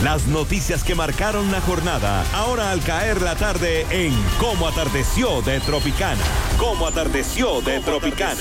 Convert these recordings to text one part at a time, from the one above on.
Las noticias que marcaron la jornada, ahora al caer la tarde en Cómo Atardeció de Tropicana. Cómo Atardeció de Tropicana.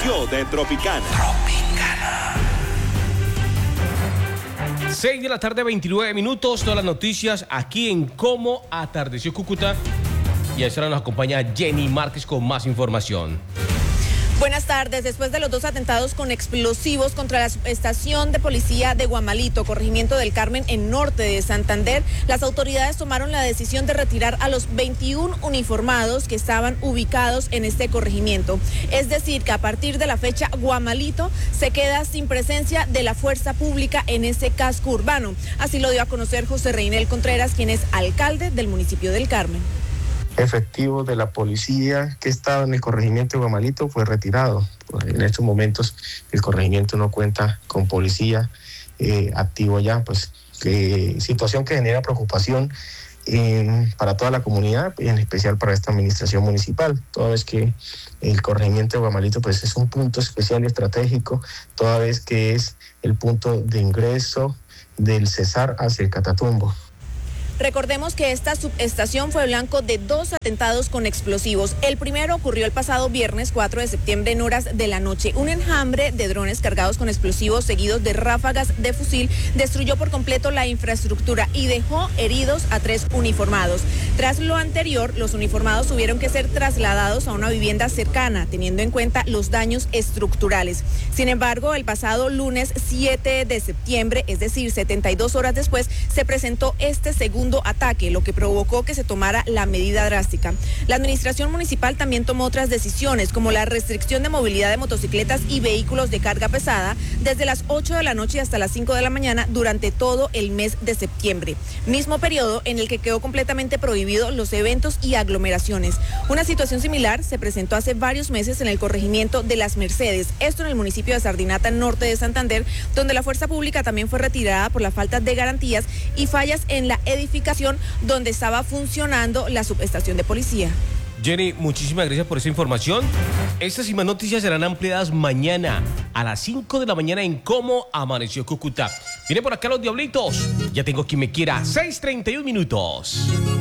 6 de la tarde, 29 minutos, todas las noticias aquí en Cómo Atardeció Cúcuta. Y a esta hora nos acompaña Jenny Márquez con más información. Buenas tardes. Después de los 2 atentados con explosivos contra la estación de policía de Guamalito, corregimiento del Carmen, en norte de Santander, las autoridades tomaron la decisión de retirar a los 21 uniformados que estaban ubicados en este corregimiento. Es decir, que a partir de la fecha, Guamalito se queda sin presencia de la fuerza pública en ese casco urbano. Así lo dio a conocer José Reinel Contreras, quien es alcalde del municipio del Carmen. Efectivo de la policía que estaba en el corregimiento de Guamalito fue retirado. En estos momentos el corregimiento no cuenta con policía activo ya, pues situación que genera preocupación para toda la comunidad y en especial para esta administración municipal, toda vez que el corregimiento de Guamalito pues es un punto especial y estratégico, toda vez que es el punto de ingreso del Cesar hacia el Catatumbo. Recordemos que esta subestación fue blanco de 2 atentados con explosivos. El primero ocurrió el pasado viernes 4 de septiembre en horas de la noche. Un enjambre de drones cargados con explosivos seguidos de ráfagas de fusil destruyó por completo la infraestructura y dejó heridos a 3 uniformados. Tras lo anterior, los uniformados tuvieron que ser trasladados a una vivienda cercana, teniendo en cuenta los daños estructurales. Sin embargo, el pasado lunes 7 de septiembre, es decir, 72 horas después, se presentó este segundo ataque, lo que provocó que se tomara la medida drástica. La administración municipal también tomó otras decisiones, como la restricción de movilidad de motocicletas y vehículos de carga pesada desde las 8 de la noche hasta las 5 de la mañana durante todo el mes de septiembre, mismo periodo en el que quedó completamente prohibido los eventos y aglomeraciones. Una situación similar se presentó hace varios meses en el corregimiento de Las Mercedes, esto en el municipio de Sardinata, norte de Santander, donde la fuerza pública también fue retirada por la falta de garantías y fallas en la edificación donde estaba funcionando la subestación de policía. Jenny, muchísimas gracias por esa información. Estas y más noticias serán ampliadas mañana a las 5 de la mañana en Cómo Amaneció Cúcuta. Viene por acá los Diablitos. Ya tengo quien me quiera. 6:31 minutos.